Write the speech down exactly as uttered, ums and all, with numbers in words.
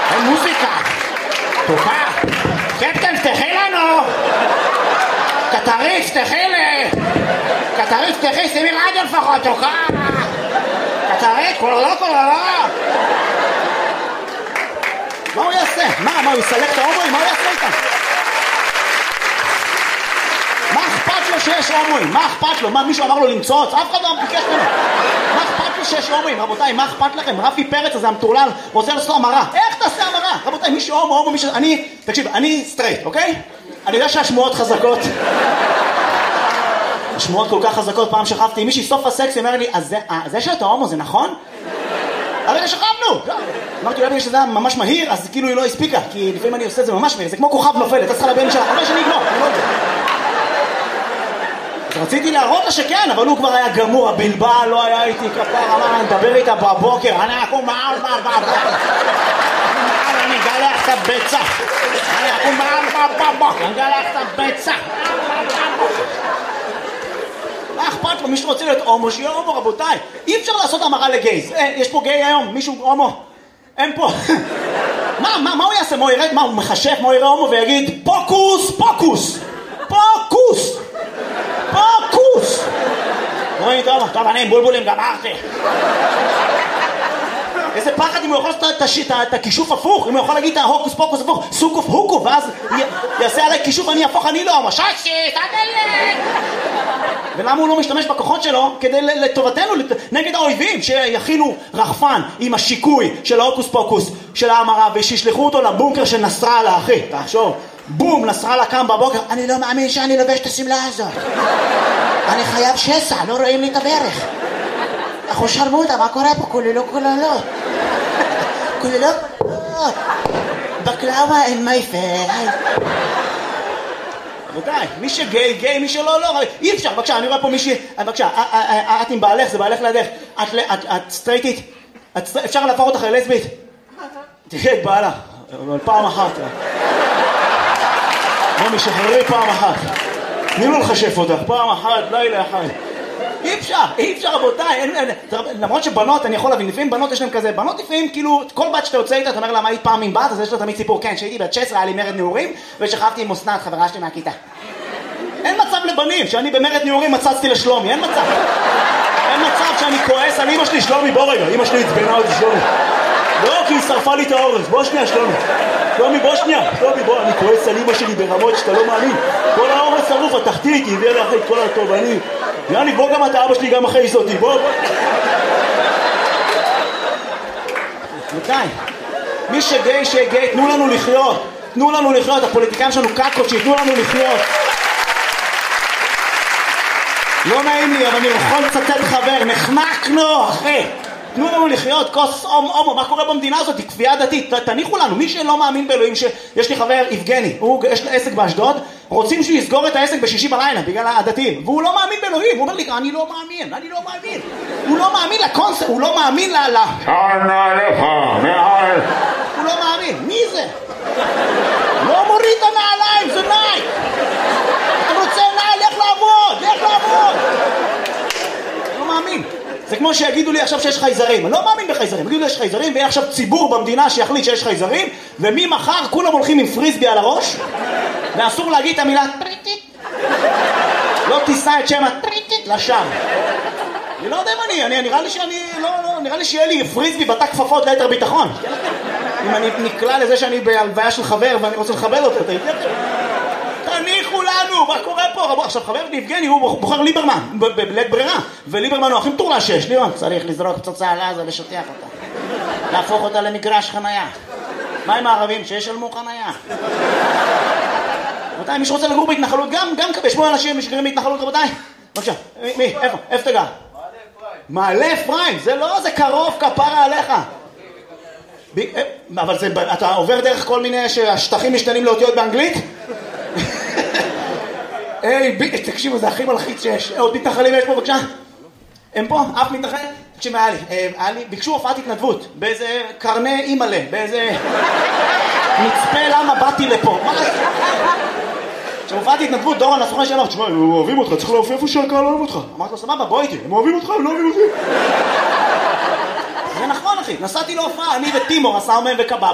אין מוזיקה. תוקע. קפטן, פתחי לנו. קטריף, פתחי לי. קטריף, פתחי, שימי רדיו לפחות, תוקע. קטריף, קולולו, קולולו. מה הוא יעשה? מה? מה הוא יסלק את ההומואים? מה הוא יעשה איתם? מה אכפת לו שיש הומואים? מה אכפת לו? מה, מישהו אמר לו למצוץ? אף אחד לא ביקש ממנו. מה אכפת לו שיש הומואים? רבותיי, מה אכפת לכם? רפי פרץ הזה המטורלל רוצה לעשות המרה. איך תעשה המרה? רבותיי, מישהו הומו, הומו, מישהו... אני, תקשיב, אני סטרייט, אוקיי? אני יודע שהשמועות חזקות. השמועות כל כך חזקות. פעם שכבתי עם מישהי סוף הסקס, היא אומר לי, אז זה שאתה הומו זה נכון? הרגע שכבנו! אמרתי, אולי בגלל שזה היה ממש מהיר, אז כאילו היא לא הספיקה, כי לפעמים אני עושה את זה ממש מהיר, זה כמו כוכב נופל, אתה צריכה לבן שלה, אבל שאני אגמור, אני לא יודע. אז רציתי להראות לה שכן, אבל הוא כבר היה גמור, הבלבל לא היה איתי כפר, אמר, אני מדבר איתה בבוקר, אני אקום מעל מעל בבוקר, אני אגלח את הביצה, אני אקום מעל בבוקר, אני אגלח את הביצה. מה אכפת לו? מישהו רוצה להיות הומו, שיהיה הומו, רבותיי. אי אפשר לעשות המרה לגייז. אה, יש פה גיי היום, מישהו הומו. אין פה. מה, מה, מה הוא יעשה? מה הוא ירד? מה, הוא מחשף? מה הוא יראה הומו ויגיד, פוקוס, פוקוס, פוקוס, פוקוס. רואים טוב, טוב, אני עם בולבולים גמרתי. איזה פחד אם הוא יכול לעשות את הכישוף הפוך, אם הוא יכול להגיד את ההוקוס פוקוס הפוך, סוקוף הוקו, ואז יעשה עליי כישוף, אני הפוך, אני לא הומו. ששי, תדלק! ולמה הוא לא משתמש בכוחות שלו כדי לטובתנו, נגד האויבים, שיכילו רחפן עם השיקוי של ההוקוס פוקוס של האמרה, ושישלחו אותו לבונקר של נסראללה, אחי, תחשוב, בום, נסראללה קם בבוקר, אני לא מאמין שאני לובש את הסמלה הזאת, אני חייב שסע, לא רואים לי את הברך, אנחנו שרמוטה, מה קורה פה? כוללו, כוללו, כוללו, בקלאווה אין מייפל. רבותיי, מי שגיי, גיי, מי שלא, לא, אי אפשר, בבקשה, אני רואה פה מישהי, בבקשה, את עם בעלך, זה בעלך לידך, את סטרייטית, אפשר להפוך אותך ללסבית? תראה את בעלה, אבל פעם אחת. בוא משחררי פעם אחת. תני לו לחשף אותך, פעם אחת, לילה אחד. אי אפשר, אי אפשר רבותיי, למרות שבנות, אני יכול להבין, לפעמים בנות יש להם כזה, בנות לפעמים כאילו, כל בת שאתה יוצא איתה, אתה אומר לה מה היית פעם עם בת, אז יש לה תמיד סיפור, כן, שהייתי בת שש עשרה, היה לי מרד נעורים, ושכבתי עם אסנת, חברה שלי מהכיתה. אין מצב לבנים, שאני במרד נעורים מצצתי לשלומי, אין מצב. אין מצב שאני כועס על אמא שלי, שלומי, בוא רגע, אמא שלי התבנה אותי שלומי. לא, כי היא שרפה לי את האורז, בוא שנייה שלומי. שלומי, בוא שנייה, שלומי, בוא, אני כועס על אמא שלי ברמות שאתה לא מאמין. כל האורז שרוף, התחתית, היא הביאה לי אחרי את כל הטוב, אני... יאני, בוא גם אתה, אבא שלי גם אחרי זאתי, בוא. מתי? מי שגיי, שגיי, תנו לנו לחיות. תנו לנו לחיות, הפוליטיקאים שלנו קקות, שיתנו לנו לחיות. לא נעים לי, אבל אני יכול לצטט חבר, נחנקנו, אחי. תנו לנו לחיות, כוס הומו, הומו, מה קורה במדינה הזאת? היא כפייה דתית, תניחו לנו, מי שלא מאמין באלוהים, יש לי חבר, יבגני, הוא, יש לו עסק באשדוד, רוצים שהוא יסגור את העסק בשישי בלילה, בגלל הדתיים, והוא לא מאמין באלוהים, הוא אומר לי, אני לא מאמין, אני לא מאמין, הוא לא מאמין לקונספט, הוא לא מאמין ל... שנה לך, מעל, הוא לא מאמין, מי זה? לא מוריד את הנעליים, זה נייק, אתה רוצה נעל, לך לעבוד, לך לעבוד, לא מאמין. זה כמו שיגידו לי עכשיו שיש חייזרים, אני לא מאמין בחייזרים, יגידו לי יש חייזרים ויהיה עכשיו ציבור במדינה שיחליט שיש חייזרים, וממחר כולם הולכים עם פריסבי על הראש, ואסור להגיד את המילה טריטית, לא תישא את שם הטריטית לשם. אני לא יודע אם אני, אני נראה לי שאני, לא, לא, נראה לי שיהיה לי פריסבי בתא כפפות ליתר ביטחון. אם אני נקלע לזה שאני בהלוויה של חבר ואני רוצה לכבד אותו, אתה יודע? תניחו לנו, מה קורה פה? עכשיו חבר יבגני הוא בוחר ליברמן בלית ברירה, וליברמן הוא הכי מטורלל שיש. ליברמן צריך לזרוק פצצה על עזה לשטח אותה, להפוך אותה למגרש חנייה. מה עם הערבים שישלמו חנייה? רבותיי, מי שרוצה לגור בהתנחלות גם, גם כבי שמונה אנשים שגרים בהתנחלות, רבותיי. בבקשה, מי? איפה? איפה תגע? מעלה אפרים, זה לא, זה קרוב, כפרה עליך. אבל זה, אתה עובר דרך כל מיני שהשטחים משתנים לאותיות באנגלית? היי, תקשיבו, זה הכי מלחיץ שיש. עוד מתנחלים יש פה, בבקשה? הם פה? אף מתנחל? תקשיב, היה לי, היה לי, ביקשו הופעת התנדבות, באיזה קרני אימאלה, באיזה מצפה למה באתי לפה. מה זה? כשהופעת התנדבות, דורון הסוכן שאמר, תשמע, הם אוהבים אותך, צריך להופיע איפה שהקהל אוהב אותך. אמרתי לו, סבבה, בוא איתי, הם אוהבים אותך, הם לא אוהבים אותי. זה נכון, אחי, נסעתי להופעה, אני וטימור, עשה אומן וקבב.